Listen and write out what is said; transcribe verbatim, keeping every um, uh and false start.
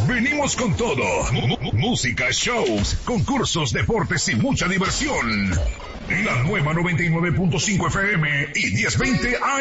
venimos con todo. M- música, shows, concursos, deportes y mucha diversión. La nueva noventa y nueve punto cinco F M y diez veinte A M.